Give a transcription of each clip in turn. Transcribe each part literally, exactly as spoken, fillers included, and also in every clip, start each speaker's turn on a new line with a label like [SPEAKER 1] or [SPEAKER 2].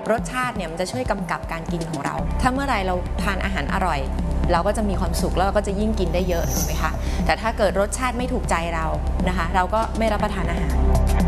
[SPEAKER 1] รสชาติเนี่ยมันจะช่วยกำกับการกินของเราถ้าเมื่อไรเราทานอาหารอร่อยเราก็จะมีความสุขแล้วเราก็จะยิ่งกินได้เยอะถูกไหมคะแต่ถ้าเกิดรสชาติไม่ถูกใจเรานะคะเราก็ไม่รับประทานอาหาร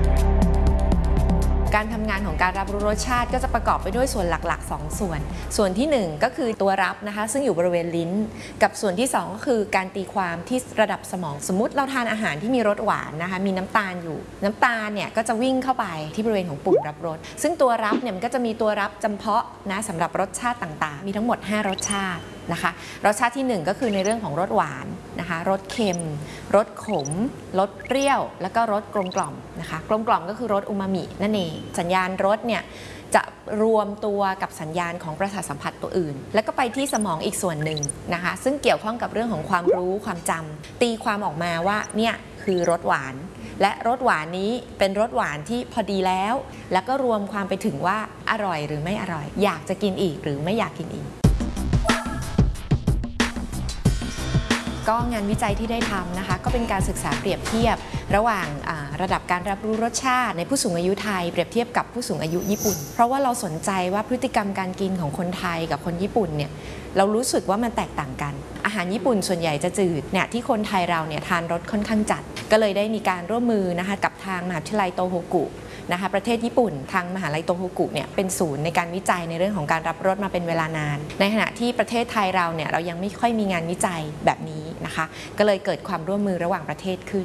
[SPEAKER 1] การทำงานของการรับรู้รสชาติก็จะประกอบไปด้วยส่วนหลักๆสองส่วนส่วนที่หนึ่งก็คือตัวรับนะคะซึ่งอยู่บริเวณลิ้นกับส่วนที่สองก็คือการตีความที่ระดับสมองสมมุติเราทานอาหารที่มีรสหวานนะคะมีน้ำตาลอยู่น้ำตาลเนี่ยก็จะวิ่งเข้าไปที่บริเวณของปุ่มรับรสซึ่งตัวรับเนี่ยมันก็จะมีตัวรับจำเพาะนะสำหรับรสชาติต่างๆมีทั้งหมดห้ารสชาตินะคะรสชาติที่หนึ่งก็คือในเรื่องของรสหวานนะคะรสเค็มรสขมรสเปรี้ยวแล้วก็รสกลมกล่อมนะคะกลมกล่อมก็คือรสอูมามินั่นเองสัญญาณรสเนี่ยจะรวมตัวกับสัญญาณของประสาทสัมผัสตัวอื่นแล้วก็ไปที่สมองอีกส่วนหนึ่งนะคะซึ่งเกี่ยวข้องกับเรื่องของความรู้ความจำตีความออกมาว่าเนี่ยคือรสหวานและรสหวานนี้เป็นรสหวานที่พอดีแล้วแล้วก็รวมความไปถึงว่าอร่อยหรือไม่อร่อยอยากจะกินอีกหรือไม่อยากกินอีกก็งานวิจัยที่ได้ทำนะคะก็เป็นการศึกษาเปรียบเทียบระหว่างระดับการรับรู้รสชาติในผู้สูงอายุไทยเปรียบเทียบกับผู้สูงอายุญี่ปุ่นเพราะว่าเราสนใจว่าพฤติกรรมการกินของคนไทยกับคนญี่ปุ่นเนี่ยเรารู้สึกว่ามันแตกต่างกันอาหารญี่ปุ่นส่วนใหญ่จะจืดเนี่ยที่คนไทยเราเนี่ยทานรสค่อนข้างจัดก็เลยได้มีการร่วมมือนะคะกับทางมหาวิทยาลัยโตโฮกุนะคะประเทศญี่ปุ่นทางมหาลัยโตโฮกุเนี่ยเป็นศูนย์ในการวิจัยในเรื่องของการรับรสมาเป็นเวลานานในขณะที่ประเทศไทยเราเนี่ยเรายังไม่ค่อยมีงานวิจัยแบบนี้นะคะก็เลยเกิดความร่วมมือระหว่างประเทศขึ้น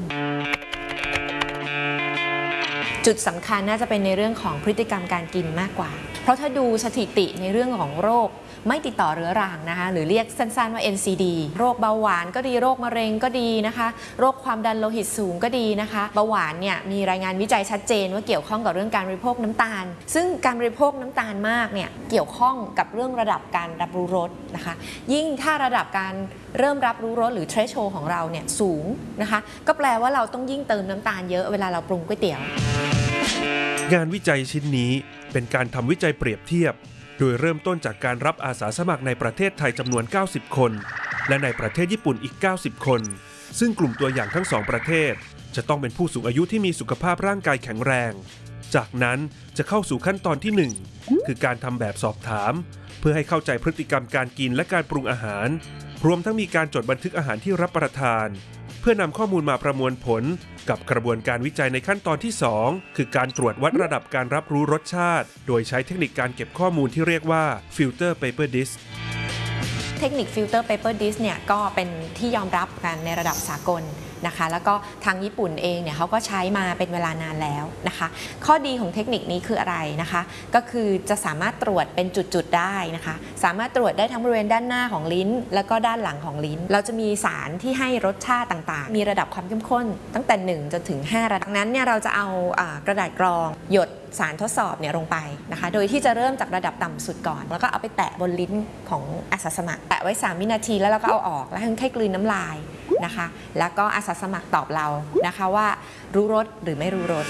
[SPEAKER 1] จุดสำคัญน่าจะเป็นในเรื่องของพฤติกรรมการกินมากกว่าเพราะถ้าดูสถิติในเรื่องของโรคไม่ติดต่อเรื้อรังนะคะหรือเรียกสั้นๆว่า เอ็น ซี ดี โรคเบาหวานก็ดีโรคมะเร็งก็ดีนะคะโรคความดันโลหิตสูงก็ดีนะคะเบาหวานเนี่ยมีรายงานวิจัยชัดเจนว่าเกี่ยวข้องกับเรื่องการบริโภคน้ำตาลซึ่งการบริโภคน้ำตาลมากเนี่ยเกี่ยวข้องกับเรื่องระดับการรับรู้รสนะคะยิ่งถ้าระดับการเริ่มรับรู้รสหรือ threshold ของเราเนี่ยสูงนะคะก็แปลว่าเราต้องยิ่งเติมน้ำตาลเยอะเวลาเราปรุงก๋วยเตี๋ยว
[SPEAKER 2] งานวิจัยชิ้นนี้เป็นการทำวิจัยเปรียบเทียบโดยเริ่มต้นจากการรับอาสาสมัครในประเทศไทยจำนวนเก้าสิบคนและในประเทศญี่ปุ่นอีกเก้าสิบคนซึ่งกลุ่มตัวอย่างทั้งสองประเทศจะต้องเป็นผู้สูงอายุที่มีสุขภาพร่างกายแข็งแรงจากนั้นจะเข้าสู่ขั้นตอนที่หนึ่งคือการทำแบบสอบถามเพื่อให้เข้าใจพฤติกรรมการกินและการปรุงอาหารรวมทั้งมีการจดบันทึกอาหารที่รับประทานเพื่อนำข้อมูลมาประมวลผลกับกระบวนการวิจัยในขั้นตอนที่สองคือการตรวจวัดระดับการรับรู้รสชาติโดยใช้เทคนิคการเก็บข้อมูลที่เรียกว่า Filter Paper Disc
[SPEAKER 1] เทคนิค Filter Paper Disc เนี่ยก็เป็นที่ยอมรับกันในระดับสากลนะคะแล้วก็ทางญี่ปุ่นเองเนี่ยเขาก็ใช้มาเป็นเวลานานแล้วนะคะข้อดีของเทคนิคนี้คืออะไรนะคะก็คือจะสามารถตรวจเป็นจุดๆได้นะคะสามารถตรวจได้ทั้งบริเวณด้านหน้าของลิ้นแล้วก็ด้านหลังของลิ้นเราจะมีสารที่ให้รสชาติต่างๆมีระดับความเข้มข้นตั้งแต่หนึ่งจนถึงห้าระดับดังนั้นเนี่ยเราจะเอากระดาษกรองหยดสารทดสอบเนี่ยลงไปนะคะโดยที่จะเริ่มจากระดับต่ำสุดก่อนแล้วก็เอาไปแตะบนลิ้นของอาสาสมัครแตะไว้สามวินาทีแล้วเราก็เอาออกแล้วให้ให้กลืนน้ำลายนะคะแล้วก็อาสาสมัครตอบเรานะคะว่ารู้รสหรือไม่รู้รส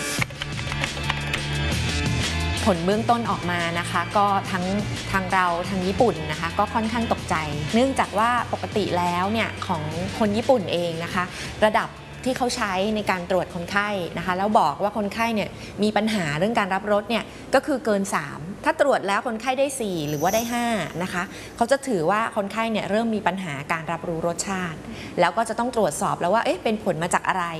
[SPEAKER 1] ผลเบื้องต้นออกมานะคะก็ทั้งทางเราทางญี่ปุ่นนะคะก็ค่อนข้างตกใจเนื่องจากว่าปกติแล้วเนี่ยของคนญี่ปุ่นเองนะคะระดับที่เขาใช้ในการตรวจคนไข้นะคะแล้วบอกว่าคนไข้เนี่ยมีปัญหาเรื่องการรับรสเนี่ยก็คือเกินสามถ้าตรวจแล้วคนไข้ได้สี่หรือว่าได้ห้านะคะเขาจะถือว่าคนไข้เนี่ยเริ่มมีปัญหาการรับรู้รสชาติแล้วก็จะต้องตรวจสอบแล้วว่าเอ๊ะเป็นผลมาจากอะไร